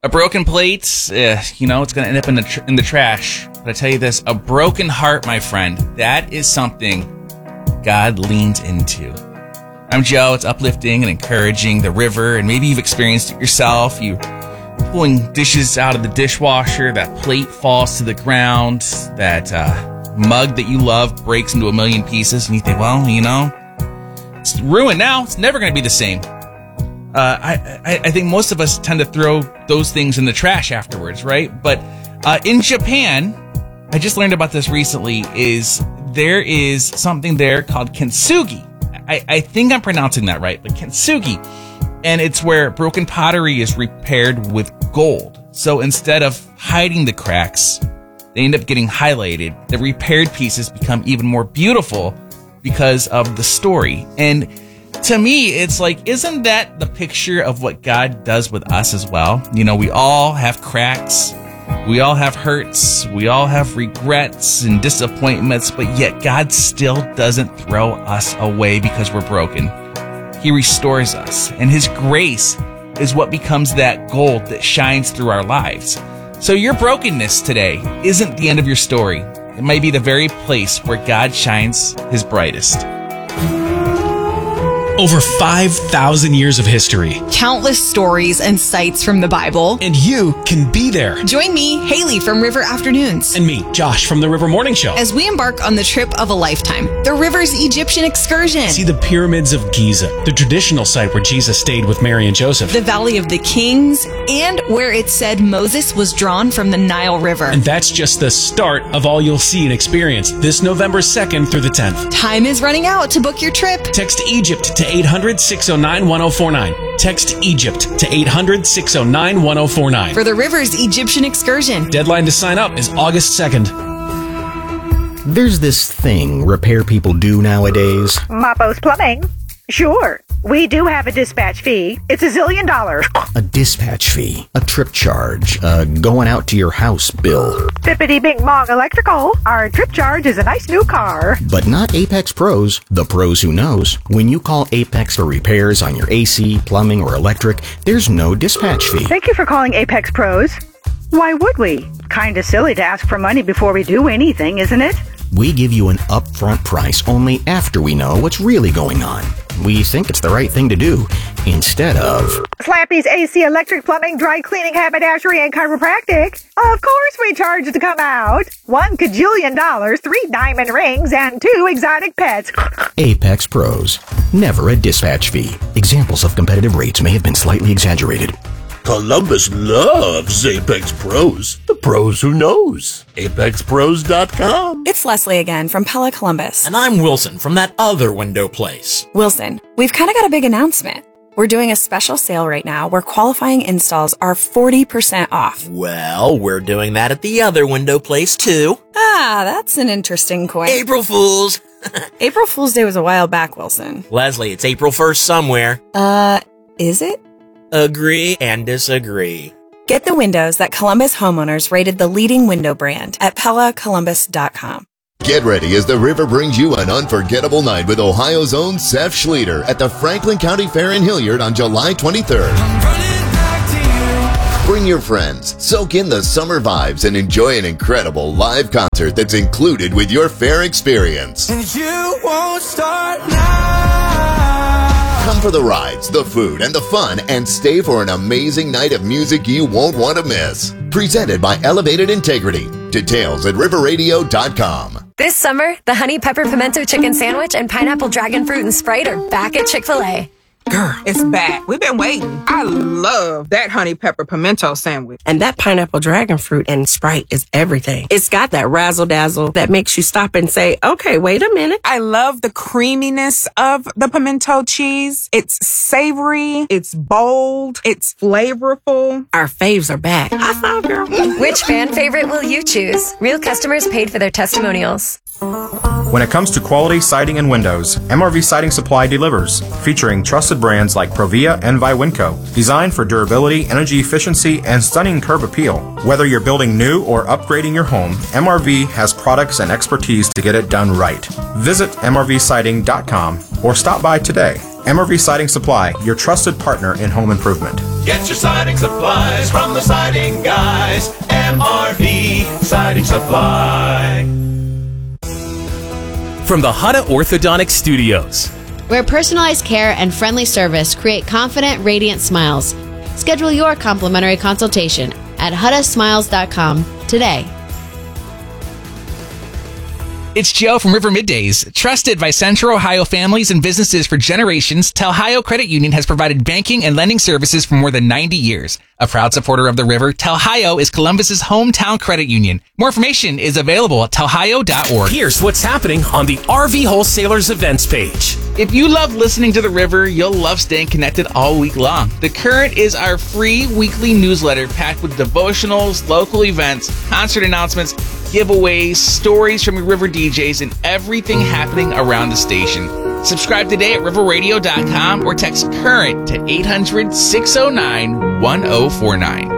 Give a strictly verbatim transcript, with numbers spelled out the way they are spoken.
A broken plate, eh, you know, it's going to end up in the tr- in the trash. But I tell you this, a broken heart, my friend, that is something God leans into. I'm Joe. It's uplifting and encouraging the river, and maybe you've experienced it yourself. You pulling dishes out of the dishwasher, that plate falls to the ground, that uh, mug that you love breaks into a million pieces, and you think, well, you know, it's ruined now. It's never going to be the same. Uh, I, I, I think most of us tend to throw those things in the trash afterwards, right? But uh, in Japan, I just learned about this recently, is there is something there called kintsugi. I, I think I'm pronouncing that right, but kintsugi. And it's where broken pottery is repaired with gold. So instead of hiding the cracks, they end up getting highlighted. The repaired pieces become even more beautiful because of the story. And to me, it's like, isn't that the picture of what God does with us as well? You know, we all have cracks. We all have hurts. We all have regrets and disappointments, but yet God still doesn't throw us away because we're broken. He restores us, and His grace is what becomes that gold that shines through our lives. So your brokenness today isn't the end of your story. It might be the very place where God shines His brightest. Over five thousand years of history. Countless stories and sights from the Bible. And you can be there. Join me, Haley from River Afternoons. And me, Josh from the River Morning Show. As we embark on the trip of a lifetime, the River's Egyptian excursion. See the pyramids of Giza, the traditional site where Jesus stayed with Mary and Joseph. The Valley of the Kings, and where it said Moses was drawn from the Nile River. And that's just the start of all you'll see and experience this November second through the tenth. Time is running out to book your trip. Text Egypt to eight hundred, six oh nine, one oh four nine. Text Egypt to eight hundred, six oh nine, one oh four nine. For the River's Egyptian excursion. Deadline to sign up is August second. There's this thing repair people do nowadays. Mappo's Plumbing. Sure, we do have a dispatch fee. It's a zillion dollars. A dispatch fee, a trip charge, a going out to your house bill. Bippity Bing Bong Electrical. Our trip charge is a nice new car. But not Apex Pros, the pros who knows. When you call Apex for repairs on your A C, plumbing, or electric, there's no dispatch fee. Thank you for calling Apex Pros. Why would we? Kinda silly to ask for money before we do anything, isn't it? We give you an upfront price only after we know what's really going on. We think it's the right thing to do, instead of Slappy's A C, electric, plumbing, dry cleaning, haberdashery, and chiropractic. Of course we charge to come out. One cajillion dollars, three diamond rings, and two exotic pets. Apex Pros. Never a dispatch fee. Examples of competitive rates may have been slightly exaggerated. Columbus loves Apex Pros. The pros who knows. Apex Pros dot com. It's Leslie again from Pella Columbus. And I'm Wilson from that other window place. Wilson, we've kind of got a big announcement. We're doing a special sale right now where qualifying installs are forty percent off. Well, we're doing that at the other window place too. Ah, that's an interesting coin. April Fools. April Fool's Day was a while back, Wilson. Leslie, it's April first somewhere. Uh, is it? Agree and disagree. Get the windows that Columbus homeowners rated the leading window brand at Pella Columbus dot com. Get ready as the River brings you an unforgettable night with Ohio's own Seth Schleter at the Franklin County Fair in Hilliard on July twenty-third. Bring your friends, soak in the summer vibes, and enjoy an incredible live concert that's included with your fair experience. And you won't start now. Come for the rides, the food, and the fun, and stay for an amazing night of music you won't want to miss. Presented by Elevated Integrity. Details at river radio dot com. This summer, the Honey Pepper Pimento Chicken Sandwich and Pineapple Dragon Fruit and Sprite are back at Chick-fil-A. Girl, it's back. We've been waiting. I love that honey pepper pimento sandwich. And that pineapple dragon fruit and Sprite is everything. It's got that razzle dazzle that makes you stop and say, okay, wait a minute. I love the creaminess of the pimento cheese. It's savory. It's bold. It's flavorful. Our faves are back. I thought, girl. Which fan favorite will you choose? Real customers paid for their testimonials. When it comes to quality siding and windows, M R V Siding Supply delivers, featuring trusted brands like Provia and Viwinco, designed for durability, energy efficiency, and stunning curb appeal. Whether you're building new or upgrading your home, M R V has products and expertise to get it done right. Visit M R V siding dot com or stop by today. M R V Siding Supply, your trusted partner in home improvement. Get your siding supplies from the siding guys. M R V Siding Supply. From the Hutta Orthodontic Studios, where personalized care and friendly service create confident, radiant smiles. Schedule your complimentary consultation at hutta smiles dot com today. It's Joe from River Middays. Trusted by Central Ohio families and businesses for generations, Telhio Credit Union has provided banking and lending services for more than ninety years. A proud supporter of the river, Telhio is Columbus's hometown credit union. More information is available at telhio dot org. Here's what's happening on the R V Wholesalers events page. If you love listening to the river, you'll love staying connected all week long. The Current is our free weekly newsletter packed with devotionals, local events, concert announcements, giveaways, stories from your river D Js, and everything happening around the station. Subscribe today at river radio dot com or text CURRENT to eight hundred, six oh nine, one oh four nine.